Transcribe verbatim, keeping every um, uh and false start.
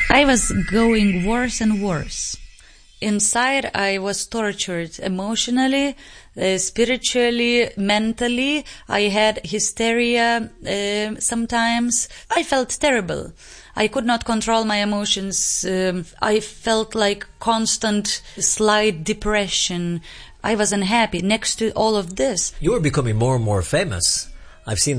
I was going worse and worse. Inside, I was tortured emotionally, uh, spiritually, mentally. I had hysteria uh, sometimes. I felt terrible. I could not control my emotions. Um, I felt like constant slight depression. I was unhappy next to all of this. You were becoming more and more famous. I've seen